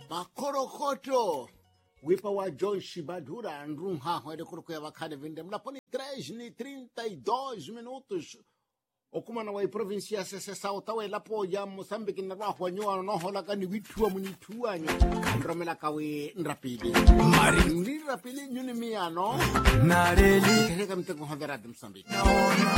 Makorokoto. Wipa wa John Shibadura Ndrunha ele kuruko ya wakade vinde mlaponi 3:32 minutos. Okumana wa provincia sese sauta lapo ya Mozambique na wa nyoa no hola kani witua munitua nya. Ndromela kawe nrapidi. Ndi rapidi nyuni miano. Nareli. Kaya kamte ko hadara Mozambique.